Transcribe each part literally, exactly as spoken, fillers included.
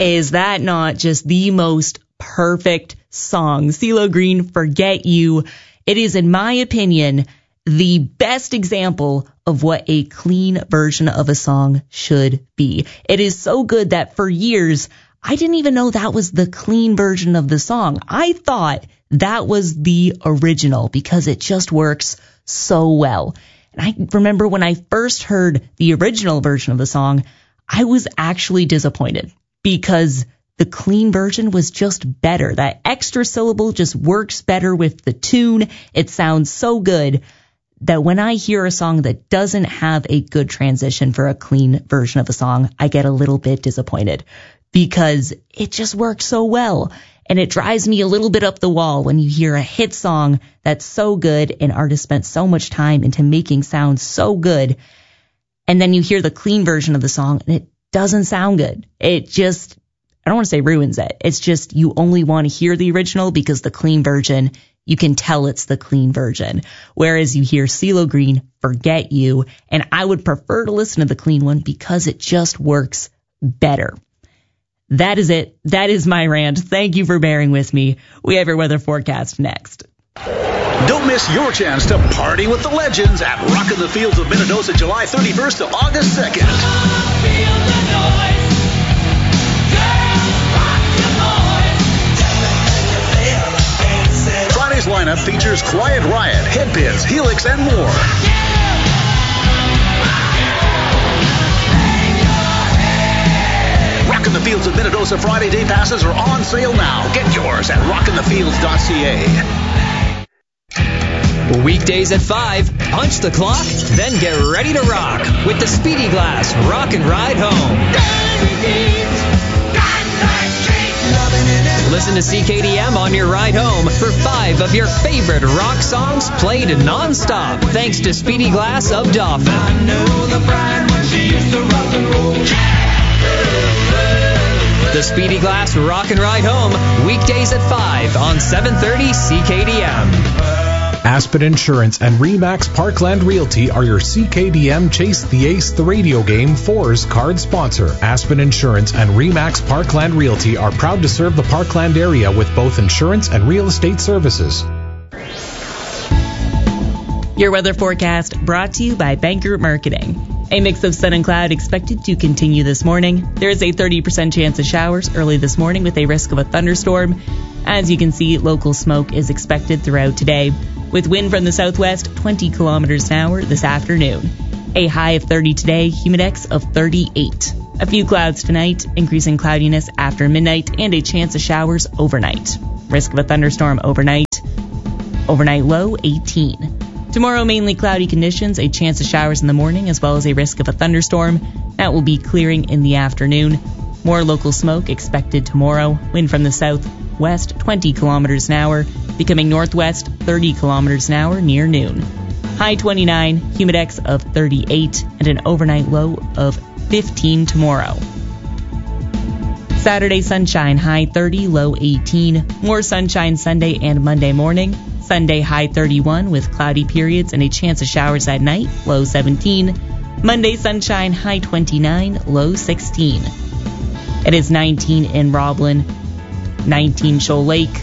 Is that not just the most perfect song? CeeLo Green, Forget You. It is, in my opinion, the best example of what a clean version of a song should be. It is so good that for years, I didn't even know that was the clean version of the song. I thought that was the original because it just works so well. And I remember when I first heard the original version of the song, I was actually disappointed because the clean version was just better. That extra syllable just works better with the tune. It sounds so good that when I hear a song that doesn't have a good transition for a clean version of a song, I get a little bit disappointed because it just works so well. And it drives me a little bit up the wall when you hear a hit song that's so good and artists spent so much time into making sound so good. And then you hear the clean version of the song and it doesn't sound good. It just, I don't want to say ruins it. It's just you only want to hear the original because the clean version, you can tell it's the clean version. Whereas you hear CeeLo Green, Forget You, and I would prefer to listen to the clean one because it just works better. That is it. That is my rant. Thank you for bearing with me. We have your weather forecast next. Don't miss your chance to party with the legends at Rockin' the Fields of Minnedosa, July thirty-first to August second. Friday's lineup features Quiet Riot, Headpins, Helix, and more. Rockin' the Fields of Minnedosa Friday day passes are on sale now. Get yours at rockin the fields dot c a. Weekdays at five, punch the clock, then get ready to rock with the Speedy Glass Rock and Ride Home. Listen to C K D M on your ride home for five of your favorite rock songs played non-stop, thanks to Speedy Glass of Dauphin. I know the bride when she used to rock and roll. The Speedy Glass Rock and Ride Home, weekdays at five on seven thirty C K D M. Aspen Insurance and Remax Parkland Realty are your C K D M Chase the Ace the Radio Game fours card sponsor. Aspen Insurance and Remax Parkland Realty are proud to serve the Parkland area with both insurance and real estate services. Your weather forecast brought to you by Bank Group Marketing. A mix of sun and cloud expected to continue this morning. There is a thirty percent chance of showers early this morning with a risk of a thunderstorm. As you can see, local smoke is expected throughout today, with wind from the southwest twenty kilometers an hour this afternoon. A high of thirty today, humidex of thirty-eight. A few clouds tonight, increasing cloudiness after midnight, and a chance of showers overnight. Risk of a thunderstorm overnight. Overnight low eighteen. Tomorrow, mainly cloudy conditions, a chance of showers in the morning, as well as a risk of a thunderstorm. That will be clearing in the afternoon. More local smoke expected tomorrow. Wind from the southwest twenty kilometers an hour, becoming northwest thirty kilometers an hour near noon. High twenty-nine, humidex of thirty-eight, and an overnight low of fifteen tomorrow. Saturday sunshine, high thirty, low eighteen. More sunshine Sunday and Monday morning. Sunday, high thirty-one with cloudy periods and a chance of showers at night, low seventeen. Monday, sunshine, high twenty-nine, low sixteen. It is nineteen in Roblin, nineteen Shoal Lake,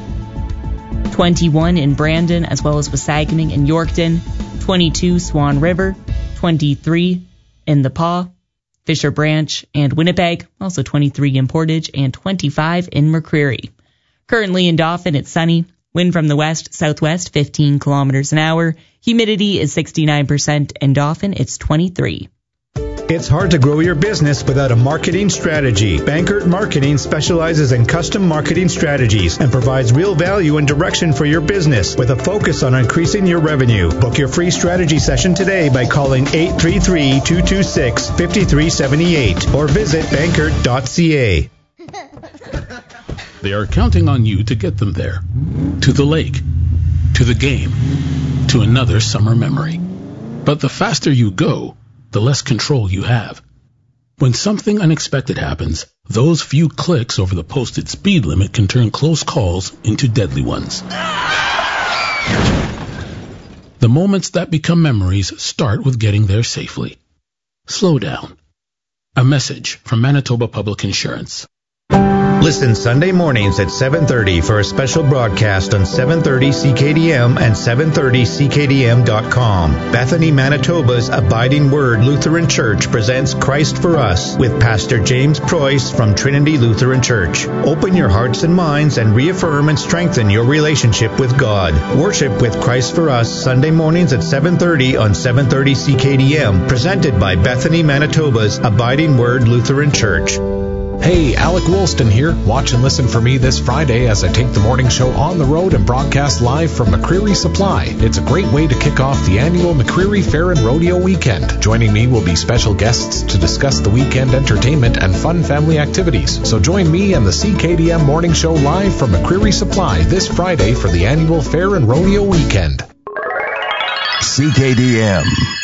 twenty-one in Brandon, as well as Wasagaming and Yorkton, twenty-two Swan River, twenty-three in the Paw, Fisher Branch, and Winnipeg, also twenty-three in Portage, and twenty-five in McCreary. Currently in Dauphin, it's sunny. Wind from the west-southwest, fifteen kilometers an hour. Humidity is sixty-nine percent. In Dauphin, it's twenty-three. It's hard to grow your business without a marketing strategy. Bankert Marketing specializes in custom marketing strategies and provides real value and direction for your business with a focus on increasing your revenue. Book your free strategy session today by calling eight three three, two two six, five three seven eight or visit bankert dot c a. They are counting on you to get them there. To the lake. To the game. To another summer memory. But the faster you go, the less control you have. When something unexpected happens, those few clicks over the posted speed limit can turn close calls into deadly ones. The moments that become memories start with getting there safely. Slow down. A message from Manitoba Public Insurance. Listen Sunday mornings at seven thirty for a special broadcast on seven thirty C K D M and seven thirty C K D M dot com. Bethany, Manitoba's Abiding Word Lutheran Church presents Christ for Us with Pastor James Preuss from Trinity Lutheran Church. Open your hearts and minds and reaffirm and strengthen your relationship with God. Worship with Christ for Us Sunday mornings at seven thirty on seven thirty C K D M, presented by Bethany, Manitoba's Abiding Word Lutheran Church. Hey, Alec Woolston here. Watch and listen for me this Friday as I take the morning show on the road and broadcast live from McCreary Supply. It's a great way to kick off the annual McCreary Fair and Rodeo Weekend. Joining me will be special guests to discuss the weekend entertainment and fun family activities. So join me and the C K D M Morning Show live from McCreary Supply this Friday for the annual Fair and Rodeo Weekend. C K D M.